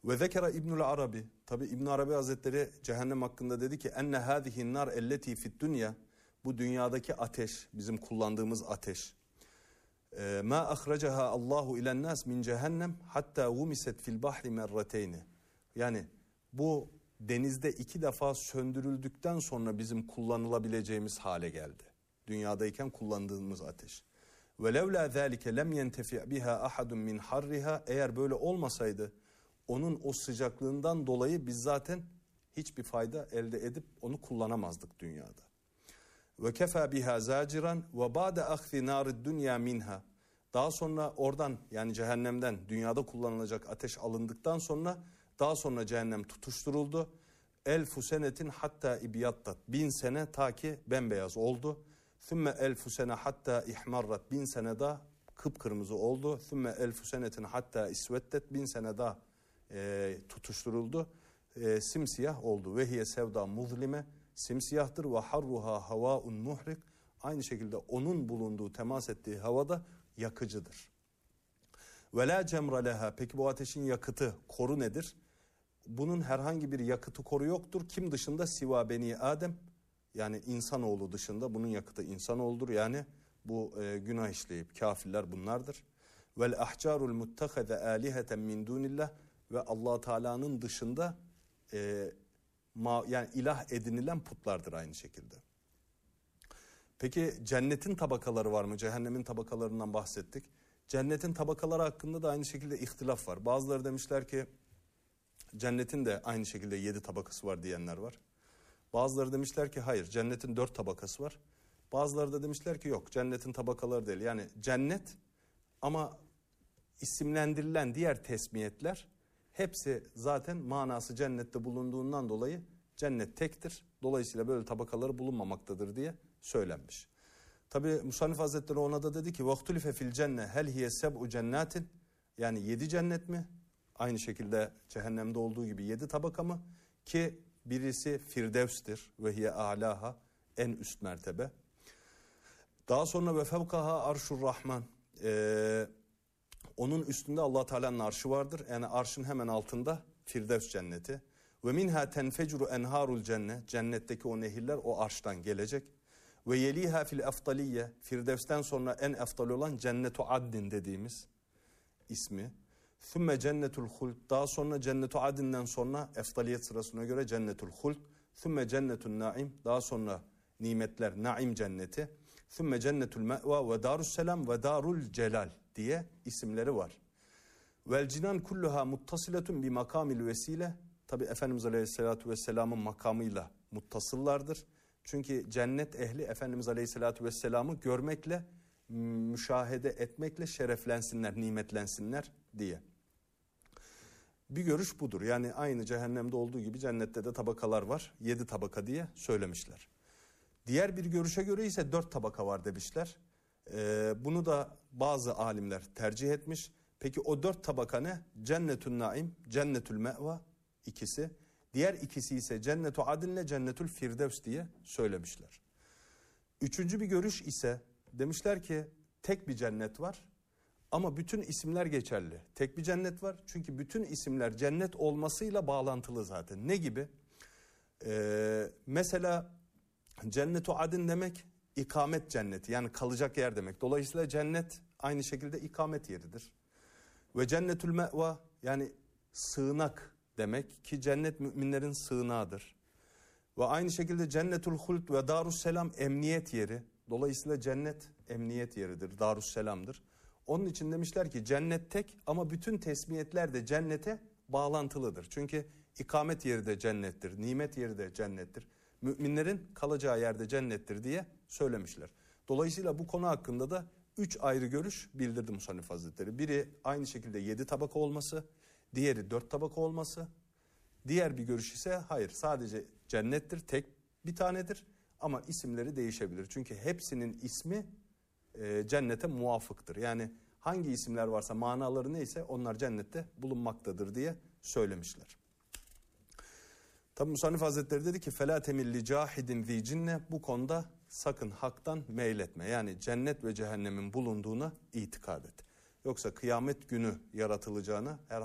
Ve zekera İbnül Arabi, tabi İbn Arabi Hazretleri cehennem hakkında dedi ki enne hâzihin nar elleti fid dünya, bu dünyadaki ateş, bizim kullandığımız ateş. Ma ahracaha Allahu ilen nas min cehennem hatta gumiset fil bahri merrateyni. Yani bu denizde 2 defa söndürüldükten sonra bizim kullanılabileceğimiz hale geldi. Dünyadayken kullandığımız ateş. Ve levla zâlike lem yentefi' biha ahadun min harriha, eğer böyle olmasaydı onun o sıcaklığından dolayı biz zaten hiçbir fayda elde edip onu kullanamazdık dünyada. Ve kefa biha zaciran ve ba'de ahzi narid dünya minha. Daha sonra oradan, yani cehennemden, dünyada kullanılacak ateş alındıktan sonra daha sonra cehennem tutuşturuldu. Elfu senetin hatta ibyattat, 1000 sene ta ki bembeyaz oldu. Sümme elfu sene hatta ihmarrat, 1000 sene daha kıpkırmızı oldu. Sümme elfu senetin hatta isvettet, 1000 sene daha tutuşturuldu. Simsiyah oldu. Ve hiye sevda muzlime, simsiyahtır. Ve harruha havaun muhrik, aynı şekilde onun bulunduğu, temas ettiği havada yakıcıdır. Ve la cemra leha, peki bu ateşin yakıtı, koru nedir? Bunun herhangi bir yakıtı, koru yoktur. Kim dışında? Siva beni Adem, yani insanoğlu dışında bunun yakıtı insanoğludur. Yani bu günah işleyip kafirler bunlardır. Vel ahcarul muttahaze aliheten min dunillah, ve Allah Teala'nın dışında yani ilah edinilen putlardır aynı şekilde. Peki cennetin tabakaları var mı? Cehennemin tabakalarından bahsettik. Cennetin tabakaları hakkında da aynı şekilde ihtilaf var. Bazıları demişler ki cennetin de aynı şekilde 7 tabakası var diyenler var. Bazıları demişler ki hayır, cennetin 4 tabakası var. Bazıları da demişler ki yok, cennetin tabakaları değil. Yani cennet ama isimlendirilen diğer tesmiyetler hepsi zaten manası cennette bulunduğundan dolayı cennet tektir. Dolayısıyla böyle tabakaları bulunmamaktadır diye söylenmiş. Tabi Musannif Hazretleri ona da dedi ki vaktulife fil cenne hel hiye seb'u cennetin, yani 7 cennet mi? Aynı şekilde cehennemde olduğu gibi 7 tabaka mı? Ki birisi Firdevs'tir ve hiye a'laha, en üst mertebe. Daha sonra ve fevkaha arşur rahman, onun üstünde Allah Teala'nın arşı vardır. Yani arşın hemen altında Firdevs cenneti. Ve minha tenfecru enharul cennet, cennetteki o nehirler o arştan gelecek. Ve yeliha fil eftaliyye, Firdevs'ten sonra en eftal olan cennetu addin dediğimiz ismi. Sümme cennetul huld, daha sonra cennetu addinden sonra eftaliyet sırasına göre cennetul huld. Sümme cennetun naim, daha sonra nimetler, naim cenneti. Sümme cennetul me'va ve darusselam ve darul celal diye isimleri var. Vel cinan kulluha muttasiletun bi makamil vesile. Tabi Efendimiz Aleyhisselatü Vesselam'ın makamıyla muttasıllardır. Çünkü cennet ehli Efendimiz Aleyhisselatü Vesselam'ı görmekle, müşahede etmekle şereflensinler, nimetlensinler diye. Bir görüş budur. Yani aynı cehennemde olduğu gibi cennette de tabakalar var. 7 tabaka diye söylemişler. Diğer bir görüşe göre ise 4 tabaka var demişler. Bunu da bazı alimler tercih etmiş. Peki o 4 tabaka ne? Cennetün naim, cennetül me'va ikisi. Diğer ikisi ise cennetu adinle cennetül firdevs diye söylemişler. Üçüncü bir görüş ise demişler ki tek bir cennet var ama bütün isimler geçerli. Tek bir cennet var çünkü bütün isimler cennet olmasıyla bağlantılı zaten. Ne gibi? Mesela cennetu adin demek ikamet cenneti, yani kalacak yer demek. Dolayısıyla cennet aynı şekilde ikamet yeridir. Ve cennetül me'va, yani sığınak demek ki cennet müminlerin sığınağıdır. Ve aynı şekilde cennetül huld ve darusselam emniyet yeri. Dolayısıyla cennet emniyet yeridir, darusselamdır. Onun için demişler ki cennet tek ama bütün tesmiyetler de cennete bağlantılıdır. Çünkü ikamet yeri de cennettir, nimet yeri de cennettir. Müminlerin kalacağı yerde cennettir diye söylemişler. Dolayısıyla bu konu hakkında da 3 ayrı görüş bildirdi Musannif Hazretleri. Biri aynı şekilde 7 tabaka olması, diğeri 4 tabaka olması. Diğer bir görüş ise hayır, sadece cennettir, tek bir tanedir ama isimleri değişebilir. Çünkü hepsinin ismi cennete muvafıktır. Yani hangi isimler varsa, manaları neyse onlar cennette bulunmaktadır diye söylemişler. Tabi Musannif Hazretleri dedi ki فَلَا تَمِلِّ جَاحِدٍ ذِي cinne, bu konuda sakın haktan meyletme. Yani cennet ve cehennemin bulunduğuna itikad et. Yoksa kıyamet günü yaratılacağına